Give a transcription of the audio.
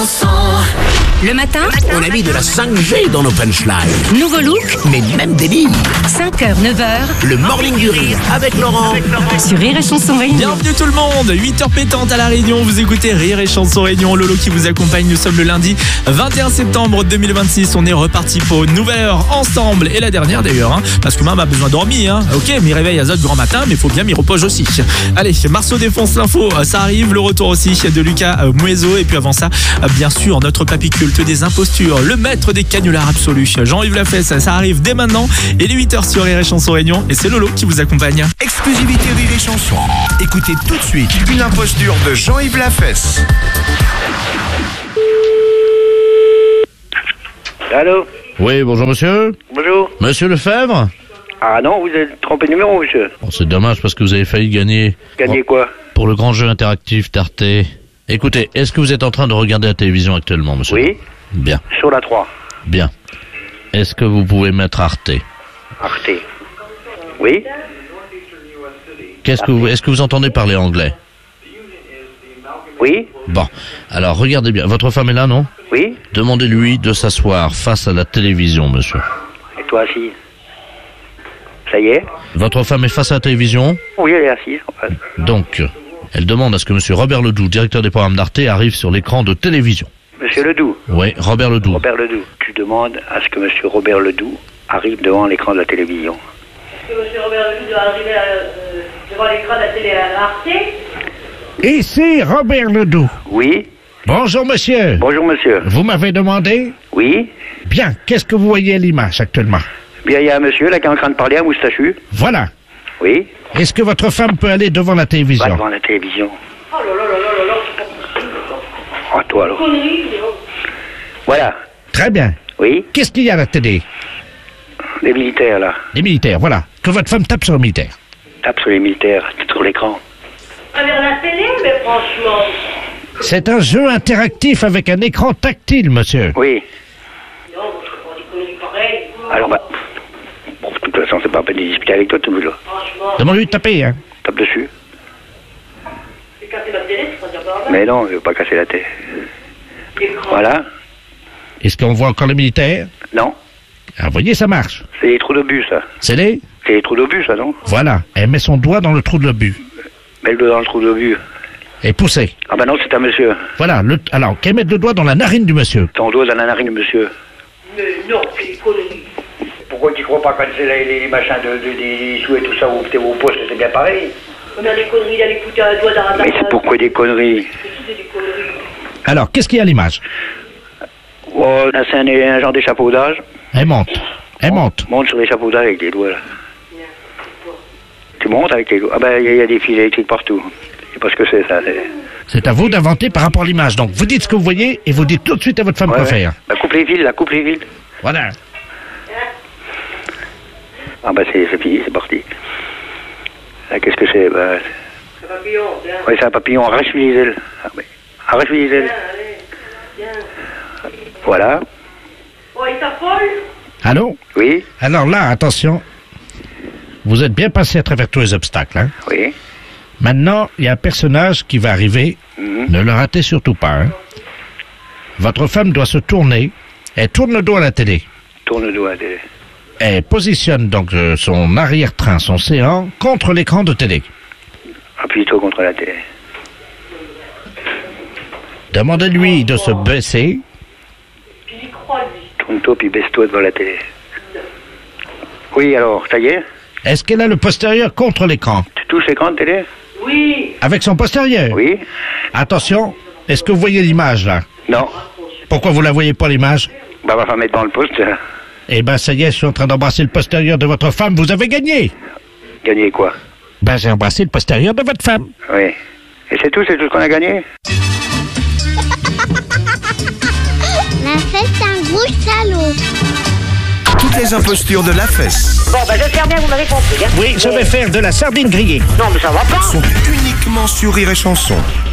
Le matin, On a mis de la 5G dans nos punchlines. nouveau look, Mais même des livres. 5h, 9h, Le morning du rire avec Laurent. sur Rire et Chanson Réunion. Bienvenue tout le monde, 8h pétantes à la Réunion, vous écoutez Rire et Chanson Réunion, Lolo qui vous accompagne, nous sommes le lundi 21 septembre 2026, on est reparti pour une nouvelle heure ensemble, et la dernière d'ailleurs, parce que maman a besoin de dormir, ok, m'y réveille à Zod grand matin, mais il faut bien m'y repose aussi. Allez, Marceau défonce l'info, ça arrive, le retour aussi de Lucas Mouezo, et puis avant ça, bien sûr, notre papy culte des impostures, le maître des canulars absolus, Jean-Yves Lafesse, ça arrive dès maintenant, et les 8h sur Rire et Chanson Réunion, et c'est Lolo qui vous accompagne. Exclusivité Rire et Chanson. Écoutez tout de suite une imposture de Jean-Yves Lafesse. Allô? Oui, bonjour monsieur. Bonjour. Monsieur Lefebvre? Ah non, vous êtes trompé de numéro, monsieur. Bon, c'est dommage parce que vous avez failli gagner Gagnez quoi? pour le grand jeu interactif d'Arte. Écoutez, est-ce que vous êtes en train de regarder la télévision actuellement, monsieur? Oui, Bien, sur la 3. bien. Est-ce que vous pouvez mettre Arte? Arte. Oui? Est-ce que vous entendez parler anglais? Oui? Bon, alors regardez bien. Votre femme est là, non? Oui? Demandez-lui de s'asseoir face à la télévision, monsieur. Et toi assise? Ça y est? Votre femme est face à la télévision? Oui, elle est assise, en fait. Donc, elle demande à ce que monsieur Robert Ledoux, directeur des programmes d'Arte, arrive sur l'écran de télévision. Monsieur Ledoux. Oui, Robert Ledoux. Robert Ledoux. Tu demandes à ce que monsieur Robert Ledoux arrive devant l'écran de la télévision. Que M. Robert Ledoux doit arriver devant l'écran de la télé à Arte. Ici Robert Ledoux. Oui? Bonjour monsieur. Bonjour, monsieur. Vous m'avez demandé? Oui? Bien, qu'est-ce que vous voyez à l'image actuellement? Bien, il y a un monsieur là qui est en train de parler, un moustachu. Voilà. Oui? Est-ce que votre femme peut aller devant la Va télévision? devant la télévision. Oh là là là là là là, c'est pas possible. Ah, toi alors. Connerie, dis donc. Voilà. Très bien. Oui? Qu'est-ce qu'il y a à la télé? Les militaires là. Les militaires, voilà. Que votre femme tape sur les militaires. Tape sur les militaires, sur l'écran. À travers la télé, mais franchement. C'est un jeu interactif avec un écran tactile, monsieur. Oui. Non, je fais pas des conneries pareilles. Alors, bah. Bon, de toute façon, c'est pas la peine de discuter avec toi, tout le monde. Franchement, Demande-lui de taper, hein. Tape dessus. j'ai cassé ma télé, c'est pas dire par là. Mais non, je veux pas casser la tête. L'écran. Voilà. Est-ce qu'on voit encore les militaires? Non. Ah, vous voyez, ça marche. C'est les trous d'obus, ça. C'est les? C'est les trous d'obus, ça, non? Voilà. Elle met son doigt dans le trou de l'obus. Mets le doigt dans le trou d'obus. Et poussez. Ah bah non, c'est un monsieur. Voilà. Alors, qu'elle mette le doigt dans la narine du monsieur. Ton doigt dans la narine, monsieur. Mais non, c'est des conneries. Pourquoi tu crois pas quand c'est les machins des sous et tout ça, au poste, c'est bien pareil? On a des conneries d'aller foutre un doigt dans la Mais c'est pourquoi des conneries? C'est des conneries. Alors, qu'est-ce qu'il y a à l'image? Oh, là, c'est un genre d'échafaudage. Elle monte. Elle monte. Monte sur l'échafaudage avec les doigts, là. Tu montes avec les doigts. Ah ben, il y a des fils électriques partout. Je sais pas ce que c'est, ça. C'est à vous d'inventer par rapport à l'image. Donc, vous dites ce que vous voyez et vous dites tout de suite à votre femme quoi faire. Bah, coupe les fils, là, coupe les fils. Voilà. Ah bah, c'est fini, c'est parti. Là, qu'est-ce que c'est? Bah... C'est un papillon, tiens. Oui, c'est un papillon. Arrache-lui les ailes. Ah, oui. Arrache-lui les ailes. Tiens, allez. Tiens. Voilà. Oh, il t'affole? Allô? Oui, Alors là, attention. Vous êtes bien passé à travers tous les obstacles. Hein? oui. Maintenant, il y a un personnage qui va arriver. Mhm. Ne le ratez surtout pas. Hein? Votre femme doit se tourner. Elle tourne le dos à la télé. Tourne le doigt. Elle positionne donc son arrière-train, son séant, contre l'écran de télé. Appuie-toi contre la télé. Demandez-lui de se baisser. Il y croit, lui. Tourne-toi puis baisse-toi devant la télé. Oui, alors, ça y est? Est-ce qu'elle a le postérieur contre l'écran? Tu touches l'écran de télé? Oui. Avec son postérieur? Oui. Attention, est-ce que vous voyez l'image là? Non. Pourquoi vous la voyez pas l'image? Bah, va pas mettre dans le poste. Eh ben ça y est, je suis en train d'embrasser le postérieur de votre femme, vous avez gagné! Gagner quoi? Ben j'ai embrassé le postérieur de votre femme. Oui. Et c'est tout ce qu'on a gagné? Lafesse, un gros salaud. Toutes les impostures de Lafesse Bon, ben, j'espère bien que vous m'avez compris, hein. Oui, je vais faire de la sardine grillée. Non, mais ça va pas. sont uniquement sur Rire et Chanson.